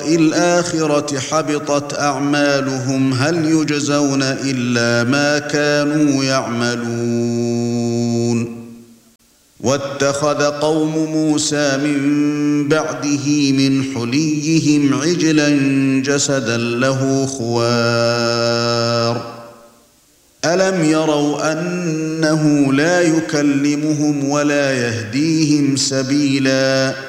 الآخرة حبطت أعمالهم هل يجزون إلا ما كانوا يعملون واتخذ قوم موسى من بعده من حليهم عجلا جسدا له خوار ألم يروا أنه لا يكلمهم ولا يهديهم سبيلا